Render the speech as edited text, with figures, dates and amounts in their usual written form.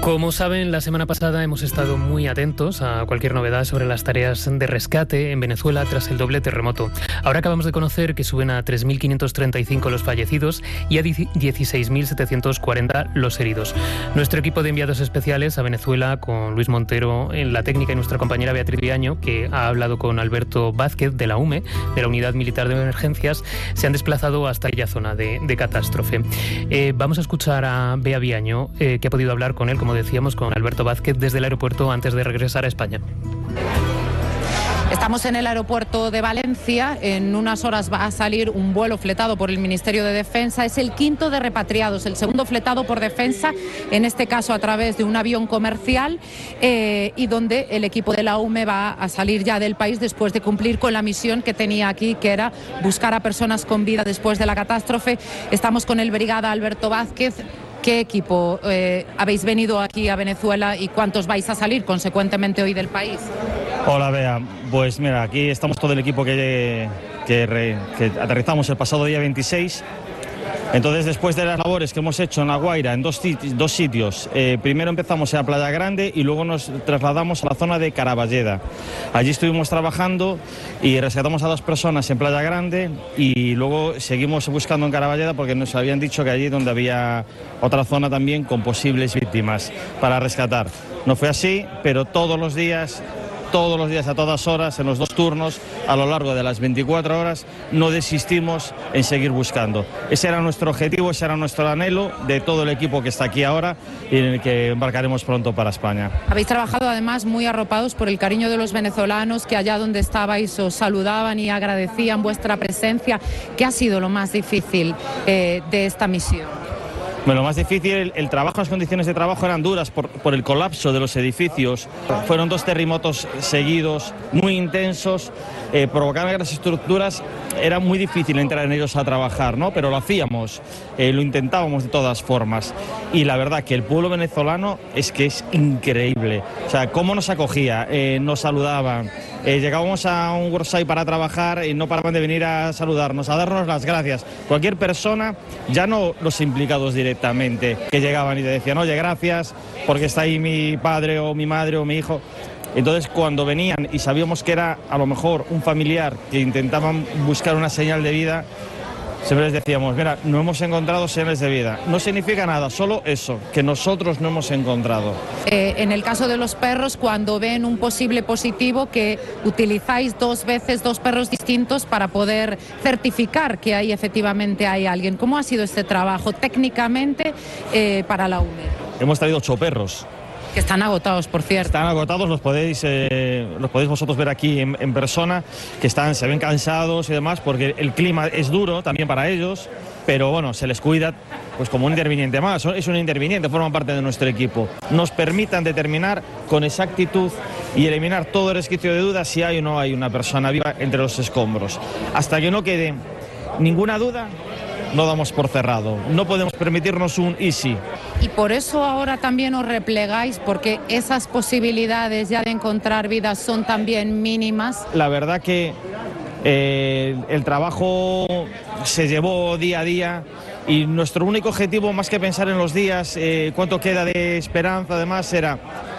Como saben, la semana pasada hemos estado muy atentos a cualquier novedad sobre las tareas de rescate en Venezuela tras el doble terremoto. Ahora acabamos de conocer que suben a 3.535 los fallecidos y a 16.740 los heridos. Nuestro equipo de enviados especiales a Venezuela, con Luis Montero en la técnica y nuestra compañera Beatriz Viaño, que ha hablado con Alberto Vázquez de la UME, de la Unidad Militar de Emergencias, se han desplazado hasta aquella zona de catástrofe. Vamos a escuchar a Bea Viaño, que ha podido hablar con él, como decíamos, con Alberto Vázquez desde el aeropuerto antes de regresar a España. Estamos en el aeropuerto de Valencia. En unas horas va a salir un vuelo fletado por el Ministerio de Defensa. Es el quinto de repatriados, el segundo fletado por Defensa, en este caso a través de un avión comercial, y donde el equipo de la UME va a salir ya del país después de cumplir con la misión que tenía aquí, que era buscar a personas con vida después de la catástrofe. Estamos con el brigada Alberto Vázquez. ¿Qué equipo habéis venido aquí a Venezuela y cuántos vais a salir consecuentemente hoy del país? Hola, Bea. Pues mira, aquí estamos todo el equipo que aterrizamos el pasado día 26. Entonces, después de las labores que hemos hecho en La Guaira, en dos sitios, primero empezamos en la Playa Grande y luego nos trasladamos a la zona de Caraballeda. Allí estuvimos trabajando y rescatamos a 2 personas en Playa Grande y luego seguimos buscando en Caraballeda porque nos habían dicho que allí donde había otra zona también con posibles víctimas para rescatar. No fue así, pero todos los días, a todas horas, en los 2 turnos, a lo largo de las 24 horas, no desistimos en seguir buscando. Ese era nuestro objetivo, ese era nuestro anhelo de todo el equipo que está aquí ahora y en el que embarcaremos pronto para España. Habéis trabajado además muy arropados por el cariño de los venezolanos que allá donde estabais os saludaban y agradecían vuestra presencia. ¿Qué ha sido lo más difícil de esta misión? Bueno, lo más difícil, el trabajo, las condiciones de trabajo eran duras por el colapso de los edificios. Fueron 2 terremotos seguidos, muy intensos, provocaban grandes estructuras. Era muy difícil entrar en ellos a trabajar, ¿no? Pero lo hacíamos, lo intentábamos de todas formas. Y la verdad que el pueblo venezolano es que es increíble. O sea, cómo nos acogía, nos saludaban. Llegábamos a un worksite para trabajar y no paraban de venir a saludarnos, a darnos las gracias. Cualquier persona, ya no los implicados directamente, que llegaban y te decían, oye, gracias, porque está ahí mi padre o mi madre o mi hijo. Entonces, cuando venían y sabíamos que era a lo mejor un familiar que intentaban buscar una señal de vida, siempre les decíamos, mira, no hemos encontrado señales de vida. No significa nada, solo eso, que nosotros no hemos encontrado. En el caso de los perros, cuando ven un posible positivo, que utilizáis 2 veces 2 perros distintos para poder certificar que ahí efectivamente hay alguien. ¿Cómo ha sido este trabajo técnicamente para la UME? Hemos traído 8 perros. Que están agotados, por cierto. Están agotados, los podéis vosotros ver aquí en persona, que se ven cansados y demás, porque el clima es duro también para ellos, pero bueno, se les cuida pues como un interviniente más. Es un interviniente, forman parte de nuestro equipo. Nos permitan determinar con exactitud y eliminar todo resquicio de duda si hay o no hay una persona viva entre los escombros. Hasta que no quede ninguna duda, no damos por cerrado. No podemos permitirnos un easy. Y por eso ahora también os replegáis, porque esas posibilidades ya de encontrar vidas son también mínimas. La verdad que el trabajo se llevó día a día y nuestro único objetivo, más que pensar en los días, cuánto queda de esperanza, además, era